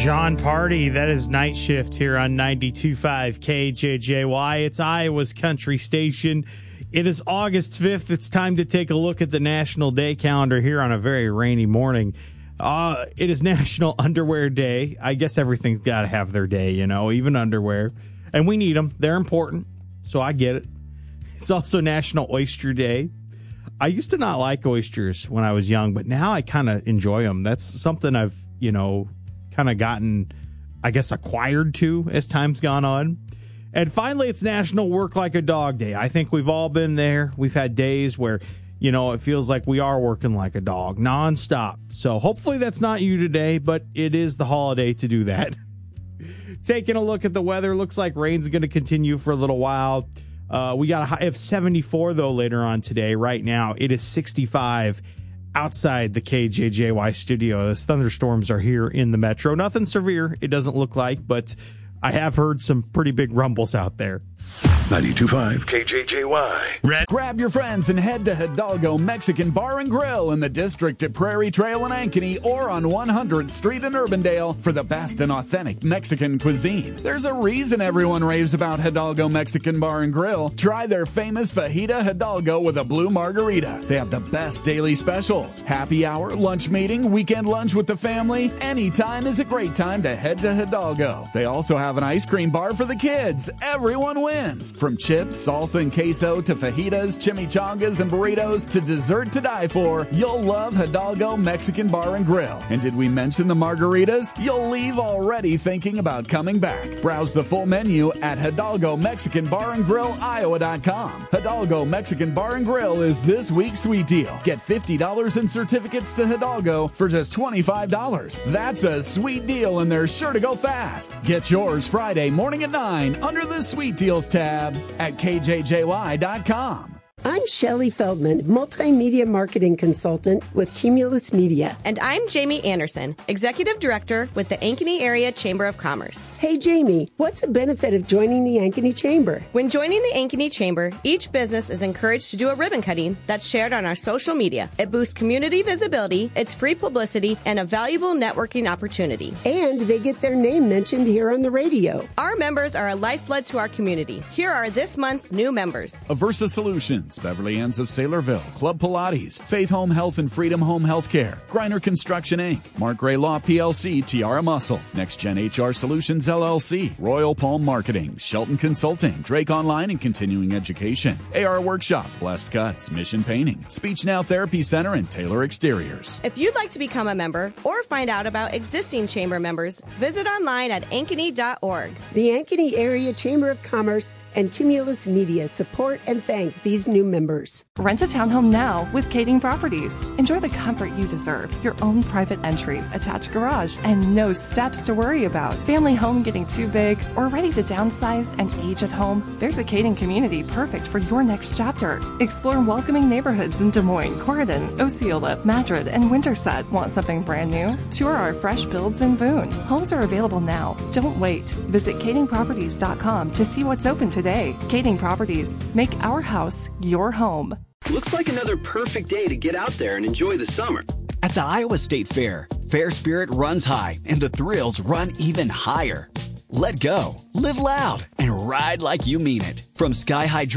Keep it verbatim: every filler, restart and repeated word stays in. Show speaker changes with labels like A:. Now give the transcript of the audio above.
A: John Party, that is Night Shift here on ninety-two point five K J J Y. It's Iowa's country station. It is August fifth. It's time to take a look at the National Day calendar here on a very rainy morning. Uh, it is National Underwear Day. I guess everything's got to have their day, you know, even underwear. And we need them. They're important, so I get it. It's also National Oyster Day. I used to not like oysters when I was young, but now I kind of enjoy them. That's something I've, you know, kind of gotten, I guess, acquired to as time's gone on. And finally, it's National Work Like a Dog Day. I think we've all been there. We've had days where, you know, it feels like we are working like a dog nonstop. So hopefully that's not you today, but it is the holiday to do that. Taking a look at the weather, looks like rain's going to continue for a little while. Uh, we got a high of seventy-four, though, later on today. Right now, it is sixty-five outside the K J J Y studio. As thunderstorms are here in the metro. Nothing severe, it doesn't look like, but I have heard some pretty big rumbles out there.
B: ninety-two point five K J J Y.
C: Red. Grab your friends and head to Hidalgo Mexican Bar and Grill in the district at Prairie Trail in Ankeny or on one hundredth Street in Urbandale for the best and authentic Mexican cuisine. There's a reason everyone raves about Hidalgo Mexican Bar and Grill. Try their famous fajita Hidalgo with a blue margarita. They have the best daily specials. Happy hour, lunch meeting, weekend lunch with the family. Anytime is a great time to head to Hidalgo. They also have an ice cream bar for the kids. Everyone wins. From chips, salsa, and queso to fajitas, chimichangas, and burritos to dessert to die for, you'll love Hidalgo Mexican Bar and Grill. And did we mention the margaritas? You'll leave already thinking about coming back. Browse the full menu at Hidalgo Mexican Bar and Grill Iowa dot com. Hidalgo Mexican Bar and Grill is this week's sweet deal. Get fifty dollars in certificates to Hidalgo for just twenty-five dollars. That's a sweet deal, and they're sure to go fast. Get yours Friday morning at nine under the Sweet Deals tab at K J J Y dot com.
D: I'm Shelley Feldman, multimedia marketing consultant with Cumulus Media.
E: And I'm Jamie Anderson, executive director with the Ankeny Area Chamber of Commerce.
D: Hey, Jamie, what's the benefit of joining the Ankeny Chamber?
E: When joining the Ankeny Chamber, each business is encouraged to do a ribbon cutting that's shared on our social media. It boosts community visibility, it's free publicity, and a valuable networking opportunity.
D: And they get their name mentioned here on the radio.
E: Our members are a lifeblood to our community. Here are this month's new members.
C: Aversa Solutions, Beverly Ann's of Saylorville, Club Pilates, Faith Home Health and Freedom Home Healthcare, Griner Construction Incorporated, Mark Gray Law P L C, Tiara Muscle, Next Gen H R Solutions L L C, Royal Palm Marketing, Shelton Consulting, Drake Online and Continuing Education, A R Workshop, Blessed Cuts, Mission Painting, Speech Now Therapy Center, and Taylor Exteriors.
E: If you'd like to become a member or find out about existing chamber members, visit online at ankeny dot org.
D: The Ankeny Area Chamber of Commerce and Cumulus Media support and thank these new members.
F: Rent a townhome now with Kading Properties. Enjoy the comfort you deserve. Your own private entry, attached garage, and no steps to worry about. Family home getting too big or ready to downsize and age at home? There's a Kading community perfect for your next chapter. Explore welcoming neighborhoods in Des Moines, Corydon, Osceola, Madrid, and Winterset. Want something brand new? Tour our fresh builds in Boone. Homes are available now. Don't wait. Visit kading properties dot com to see what's open today. Kading Properties. Make our house your home.
G: Looks like another perfect day to get out there and enjoy the summer.
H: At the Iowa State Fair, fair spirit runs high and the thrills run even higher. Let go, live loud, and ride like you mean it. From Sky High